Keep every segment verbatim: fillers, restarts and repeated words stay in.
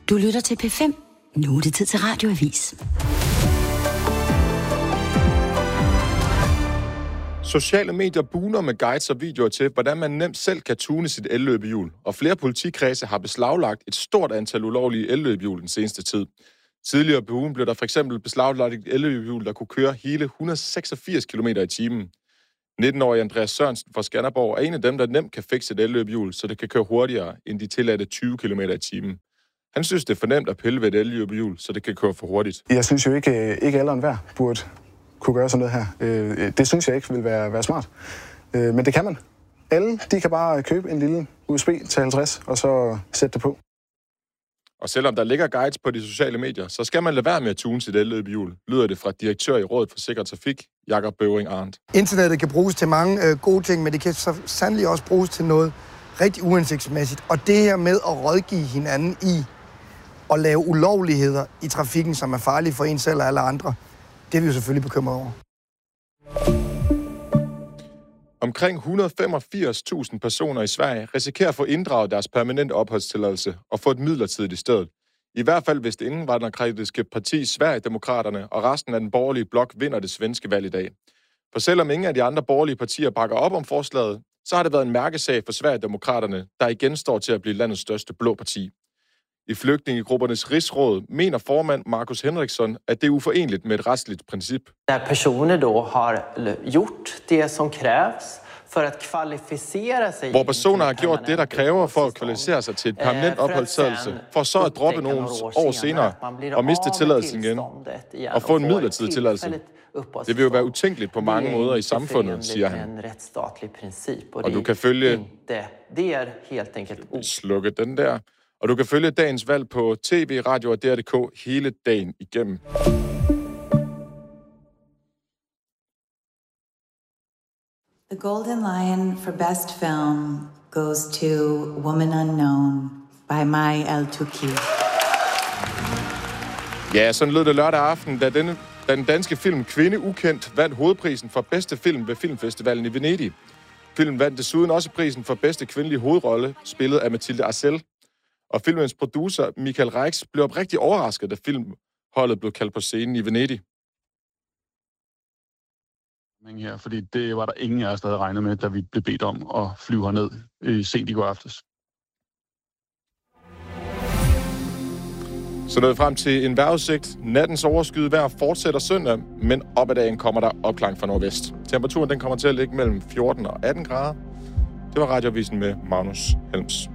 Du lytter til P fem. Nu er det tid til Radioavis. Sociale medier boomer med guides og videoer til, hvordan man nemt selv kan tune sit elløbehjul. Og flere politikredse har beslaglagt et stort antal ulovlige elløbehjul den seneste tid. Tidligere på ugen blev der for eksempel beslaglagt et elløbehjul, der kunne køre hele et hundrede og seksogfirs kilometer i timen. nitten-årige Andreas Sørensen fra Skanderborg er en af dem, der nemt kan fikse et elløbehjul, så det kan køre hurtigere end de tilladte tyve kilometer i timen. Han synes, det er for nemt at pille ved et elløbehjul, så det kan køre for hurtigt. Jeg synes jo ikke, ikke alle og enhver burde kunne gøre sådan noget her. Det synes jeg ikke vil være, være smart. Men det kan man. Alle, de kan bare købe en lille U S B til halvtreds, og så sætte det på. Og selvom der ligger guides på de sociale medier, så skal man lade være med at tune sit elløbehjul, lyder det fra direktør i Rådet for Sikker Trafik, Jakob Bøvring Arndt. Internettet kan bruges til mange øh, gode ting, men det kan så sandelig også bruges til noget rigtig uhensigtsmæssigt. Og det her med at rådgive hinanden i at lave ulovligheder i trafikken, som er farlige for en selv og alle andre, det er vi jo selvfølgelig bekymret over. Omkring et hundrede og femogfirs tusind personer i Sverige risikerer at få inddraget deres permanente opholdstilladelse og få et midlertidigt i stedet. I hvert fald hvis det indvandrerkritiske parti Sverigedemokraterne og resten af den borgerlige blok vinder det svenske valg i dag. For selvom ingen af de andre borgerlige partier bakker op om forslaget, så har det været en mærkesag for Sverigedemokraterne, der igen står til at blive landets største blå parti. I Flygtningegruppernes rigsråd mener formand Markus Henriksson, at det er uforenligt med et retsligt princip. Der personer då har gjort det som krävs for at kvalificere sig. Hvor personer har gjort det, der kræver for at kvalificere sig til et permanent opholdstilladelse, for så at droppe nogle år senere og miste tilladelsen igen og få en midlertidig tilladelse. Det vil jo være utænkeligt på mange måder i samfundet, siger han. Og du kan følge... Det er helt enkelt... Slukke den der. Og du kan følge dagens valg på tv, radio og D R punktum d k hele dagen igennem. The Golden Lion for Best Film goes to Woman Unknown by Mai Al-Touki. Ja, sådan lød det lørdag aften, da, denne, da den danske film Kvinde Ukendt vandt hovedprisen for bedste film ved Filmfestivalen i Venedig. Filmen vandt desuden også prisen for bedste kvindelige hovedrolle, spillet af Mathilde Arcel. Og filmens producer, Michael Reix, blev oprigtigt overrasket, da filmholdet blev kaldt på scenen i Venedig. Her, fordi det var der ingen af os, der havde regnet med, da vi blev bedt om at flyve herned i sent i går aftes. Så nåede frem til en vejrudsigt. Nattens overskyet vejr fortsætter søndag, men op ad dagen kommer der opklang fra nordvest. Temperaturen den kommer til at ligge mellem fjorten og atten grader. Det var Radioavisen med Magnus Helms.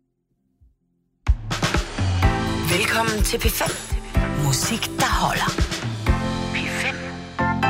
Velkommen til P fem. Musik, der holder.